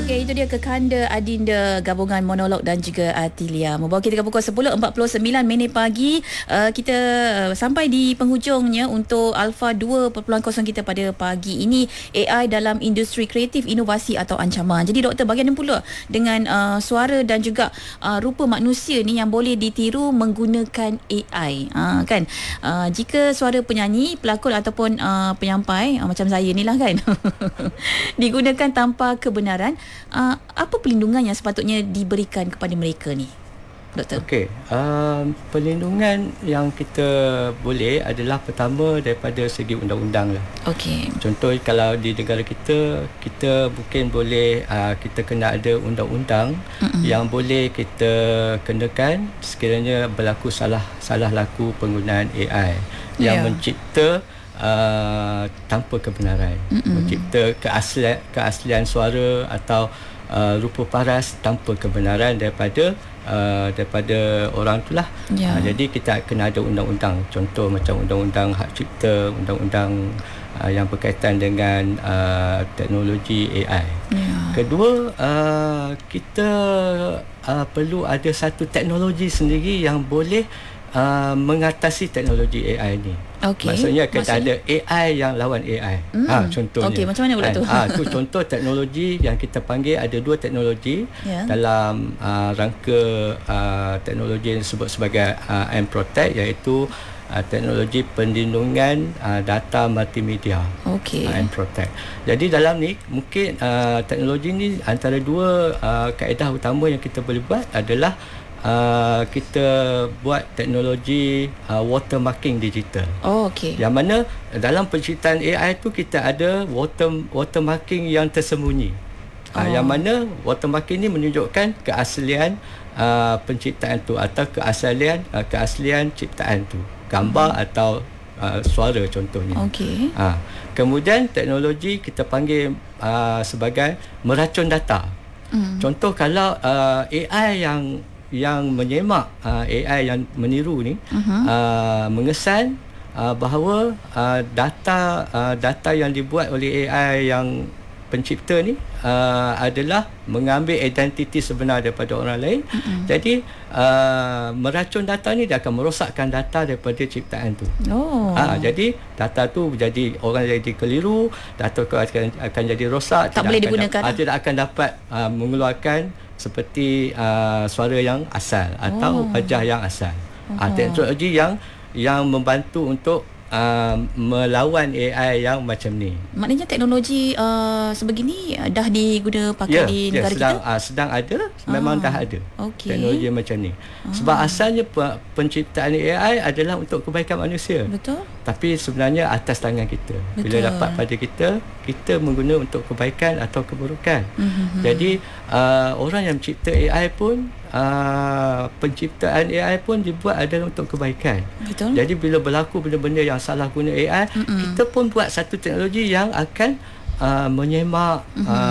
Okey, itu dia Kekanda Adinda gabungan monolog dan juga Atilia. Membawa kita ke pukul 10.49 pagi. Kita sampai di penghujungnya untuk Alpha 2.0 kita pada pagi ini, AI dalam industri kreatif, inovasi atau ancaman. Jadi doktor, bagaimana pula dengan suara dan juga rupa manusia ni yang boleh ditiru menggunakan AI? Kan? Jika suara penyanyi, pelakon ataupun penyampai macam saya ni lah kan digunakan tanpa kebenaran, apa perlindungan yang sepatutnya diberikan kepada mereka ni, doktor? Okey, perlindungan yang kita boleh adalah pertama daripada segi undang-undang lah. Okey. Contoh kalau di negara kita mungkin boleh kita kena ada undang-undang yang boleh kita kenakan sekiranya berlaku salah laku penggunaan AI yang mencipta tanpa kebenaran, mencipta keaslian suara atau rupa paras tanpa kebenaran daripada orang itulah. Jadi kita kena ada undang-undang, contoh macam undang-undang hak cipta, undang-undang yang berkaitan dengan teknologi AI. Kedua, kita perlu ada satu teknologi sendiri yang boleh mengatasi teknologi AI ni. Maksudnya kita ada AI yang lawan AI. Contohnya. Okey, macam mana pula tu? Tu contoh teknologi yang kita panggil, ada dua teknologi dalam rangka teknologi yang disebut sebagai M-Protect, iaitu teknologi perlindungan data multimedia. M-Protect. Jadi dalam ni mungkin teknologi ni antara dua kaedah utama yang kita boleh buat adalah kita buat teknologi watermarking digital. Yang mana dalam penciptaan AI tu kita ada watermarking yang tersembunyi. Yang mana watermarking ni menunjukkan keaslian penciptaan tu atau keaslian ciptaan tu, gambar atau suara contohnya. Kemudian teknologi kita panggil sebagai meracun data. Contoh kalau AI yang menyemak, AI yang meniru ni mengesan bahawa data yang dibuat oleh AI yang pencipta ni adalah mengambil identiti sebenar daripada orang lain. Jadi meracun data ni dia akan merosakkan data daripada ciptaan tu. Jadi data tu jadi orang jadi keliru, data tu akan jadi rosak, tak boleh digunakan, tidak akan dapat mengeluarkan seperti suara yang asal atau wajah yang asal. Teknologi yang membantu untuk melawan AI yang macam ni. Maknanya teknologi sebegini dah diguna pakai di negara kita? Sedang ada, memang dah ada teknologi macam ni. Sebab asalnya penciptaan AI adalah untuk kebaikan manusia. Betul. Tapi sebenarnya atas tangan kita. Bila dapat pada kita mengguna untuk kebaikan atau keburukan. Jadi orang yang mencipta AI pun, penciptaan AI pun dibuat adalah untuk kebaikan. Betul. Jadi bila berlaku benda-benda yang salah guna AI, kita pun buat satu teknologi yang akan menyemak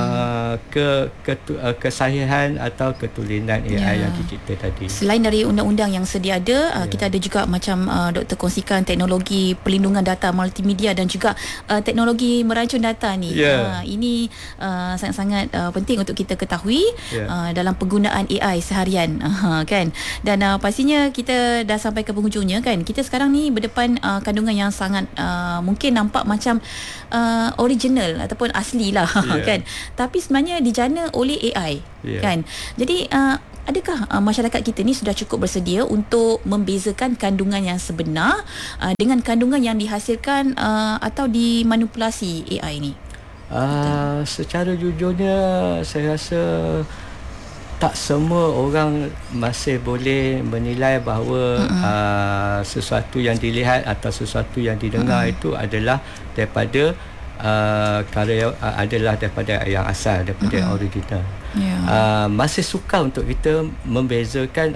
kesahihan atau ketulinan AI yang dicipta tadi. Selain dari undang-undang yang sedia ada, kita ada juga macam doktor kongsikan teknologi perlindungan data multimedia dan juga teknologi meracun data ni. Ini sangat-sangat penting untuk kita ketahui dalam penggunaan AI seharian, kan. Dan pastinya kita dah sampai ke penghujungnya, kan. Kita sekarang ni berdepan kandungan yang sangat mungkin nampak macam original ataupun asli lah, kan. Tapi sebenarnya dijana oleh AI, kan. Jadi adakah masyarakat kita ni sudah cukup bersedia untuk membezakan kandungan yang sebenar dengan kandungan yang dihasilkan atau dimanipulasi AI ni? Secara jujurnya saya rasa tak semua orang masih boleh menilai bahawa sesuatu yang dilihat atau sesuatu yang didengar itu adalah daripada karya, adalah daripada yang asal, daripada yang original. Masih sukar untuk kita membezakan